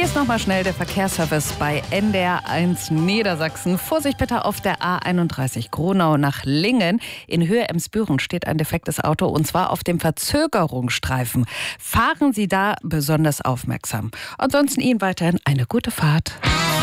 Hier ist nochmal schnell der Verkehrsservice bei NDR1 Niedersachsen. Vorsicht bitte auf der A31 Gronau nach Lingen. In Höhe Emsbüren steht ein defektes Auto und zwar auf dem Verzögerungsstreifen. Fahren Sie da besonders aufmerksam. Ansonsten Ihnen weiterhin eine gute Fahrt.